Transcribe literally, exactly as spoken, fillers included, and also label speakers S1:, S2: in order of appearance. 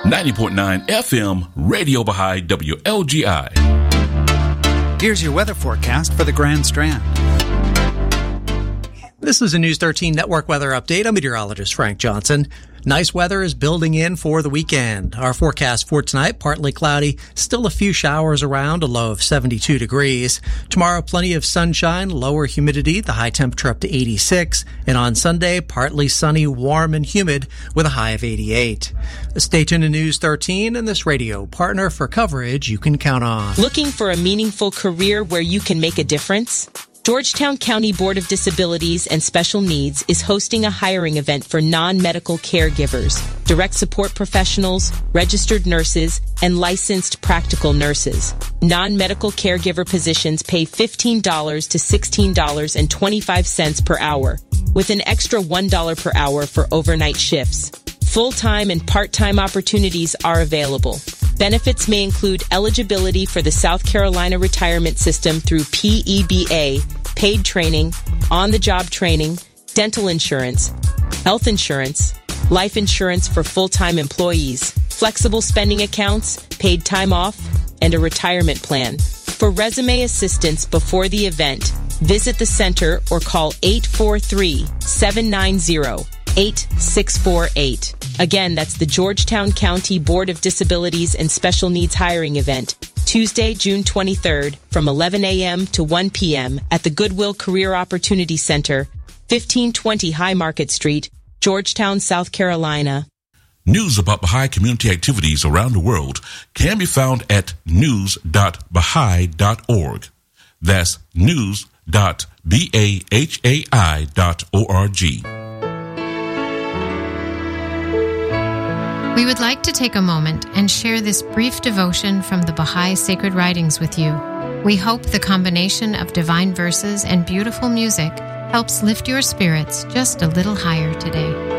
S1: ninety point nine F M, Radio Baha'i, W L G I.
S2: Here's your weather forecast for the Grand Strand.
S3: This is a News thirteen Network weather update. I'm meteorologist Frank Johnson. Nice weather is building in for the weekend. Our forecast for tonight, partly cloudy, still a few showers around, a low of seventy-two degrees. Tomorrow, plenty of sunshine, lower humidity, the high temperature up to eighty-six. And on Sunday, partly sunny, warm, and humid with a high of eighty-eight. Stay tuned to News thirteen and this radio partner for coverage you can count on.
S4: Looking for a meaningful career where you can make a difference? Georgetown County Board of Disabilities and Special Needs is hosting a hiring event for non-medical caregivers, direct support professionals, registered nurses, and licensed practical nurses. Non-medical caregiver positions pay fifteen dollars to sixteen dollars and twenty-five cents per hour, with an extra one dollar per hour for overnight shifts. Full-time and part-time opportunities are available. Benefits may include eligibility for the South Carolina Retirement System through P E B A, paid training, on-the-job training, dental insurance, health insurance, life insurance for full-time employees, flexible spending accounts, paid time off, and a retirement plan. For resume assistance before the event, visit the center or call eight four three, seven nine zero, eight six four eight. Again, that's the Georgetown County Board of Disabilities and Special Needs hiring event, Tuesday, June twenty-third, from eleven a.m. to one p.m. at the Goodwill Career Opportunity Center, fifteen twenty High Market Street, Georgetown, South Carolina.
S1: News about Baha'i community activities around the world can be found at news dot baha'i dot org. That's news dot bahai dot org.
S5: We would like to take a moment and share this brief devotion from the Baha'i Sacred Writings with you. We hope the combination of divine verses and beautiful music helps lift your spirits just a little higher today.